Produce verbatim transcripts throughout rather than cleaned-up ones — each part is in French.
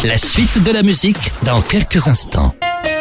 La suite de la musique dans quelques instants.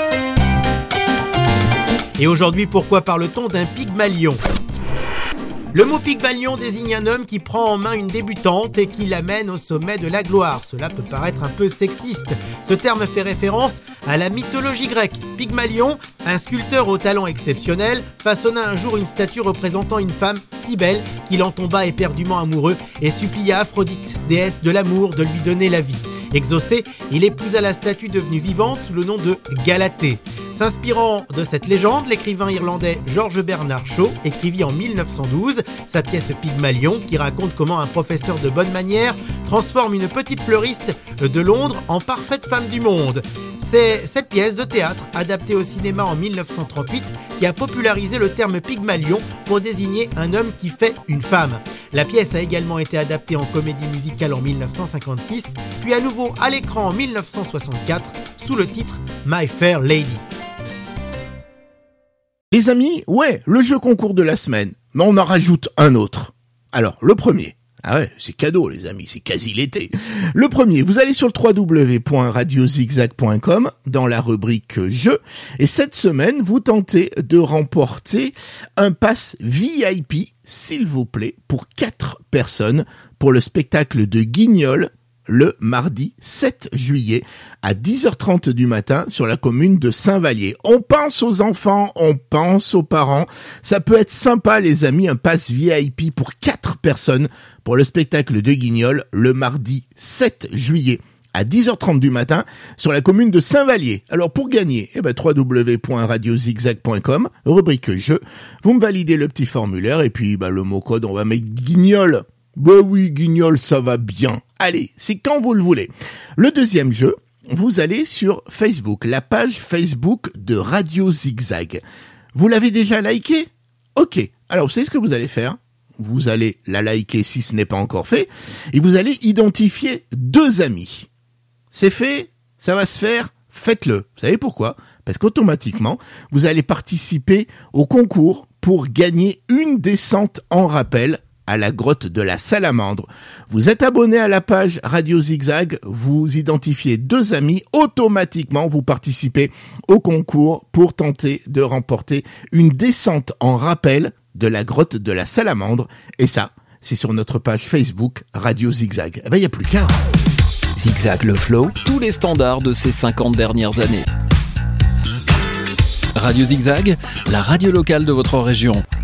Et aujourd'hui, pourquoi parle-t-on d'un Pygmalion ? Le mot Pygmalion désigne un homme qui prend en main une débutante et qui l'amène au sommet de la gloire. Cela peut paraître un peu sexiste. Ce terme fait référence à la mythologie grecque. Pygmalion, un sculpteur au talent exceptionnel, façonna un jour une statue représentant une femme si belle qu'il en tomba éperdument amoureux et supplia Aphrodite, déesse de l'amour, de lui donner la vie. Exaucé, il épousa la statue devenue vivante sous le nom de Galatée. S'inspirant de cette légende, l'écrivain irlandais George Bernard Shaw écrivit en mille neuf cent douze sa pièce Pygmalion qui raconte comment un professeur de bonne manière transforme une petite fleuriste de Londres en parfaite femme du monde. C'est cette pièce de théâtre, adaptée au cinéma en mille neuf cent trente-huit, qui a popularisé le terme Pygmalion pour désigner un homme qui fait une femme. La pièce a également été adaptée en comédie musicale en mille neuf cent cinquante-six, puis à nouveau à l'écran en mille neuf cent soixante-quatre, sous le titre My Fair Lady. Les amis, ouais, le jeu concours de la semaine, mais on en rajoute un autre. Alors, le premier. Ah ouais, c'est cadeau les amis, c'est quasi l'été. Le premier, vous allez sur le w w w point radio zigzag point com dans la rubrique jeux et cette semaine, vous tentez de remporter un pass V I P, s'il vous plaît, pour quatre personnes pour le spectacle de Guignol le mardi sept juillet à dix heures trente du matin sur la commune de Saint-Vallier. On pense aux enfants, on pense aux parents. Ça peut être sympa les amis, un pass V I P pour quatre personnes pour le spectacle de Guignol le mardi sept juillet à dix heures trente du matin sur la commune de Saint-Vallier. Alors pour gagner, eh ben w w w point radio zigzag point com, rubrique jeu, vous me validez le petit formulaire et puis bah, le mot code, on va mettre Guignol. Bah oui, Guignol, ça va bien. Allez, c'est quand vous le voulez. Le deuxième jeu, vous allez sur Facebook, la page Facebook de Radio Zigzag. Vous l'avez déjà liké ? Ok. Alors, vous savez ce que vous allez faire ? Vous allez la liker si ce n'est pas encore fait, et vous allez identifier deux amis. C'est fait ? Ça va se faire ? Faites-le. Vous savez pourquoi ? Parce qu'automatiquement, vous allez participer au concours pour gagner une descente en rappel à la grotte de la Salamandre. Vous êtes abonné à la page Radio Zigzag, vous identifiez deux amis, automatiquement vous participez au concours pour tenter de remporter une descente en rappel de la grotte de la Salamandre. Et ça, c'est sur notre page Facebook Radio Zigzag. Eh ben, il n'y a plus qu'à. Zigzag le flow, tous les standards de ces cinquante dernières années. Radio Zigzag, la radio locale de votre région.